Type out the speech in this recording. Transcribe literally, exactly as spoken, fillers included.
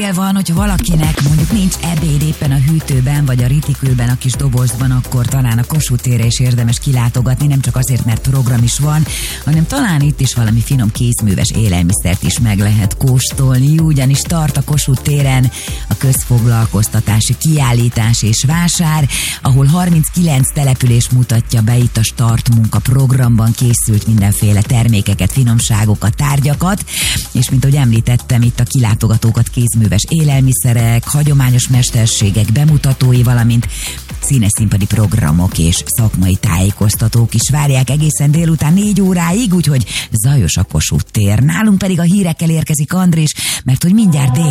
van, hogy valakinek mondjuk nincs ebéd éppen a hűtőben, vagy a ritikülben, a kis dobozban, akkor talán a Kossuth térre is érdemes kilátogatni, nem csak azért, mert program is van, hanem talán itt is valami finom kézműves élelmiszert is meg lehet kóstolni, ugyanis tart a Kossuth téren a közfoglalkoztatási kiállítás és vásár, ahol harminckilenc település mutatja be itt a Start munka programban készült mindenféle termékeket, finomságokat, tárgyakat, és mint ahogy említettem, itt a kilátogatókat kézműves élelmiszerek, hagyományos mesterségek bemutatói, valamint színes színpadi programok és szakmai tájékoztatók is várják egészen délután négy óráig, úgyhogy zajos a Kossuth tér. Nálunk pedig a hírekkel érkezik Andris, mert hogy mindjárt dél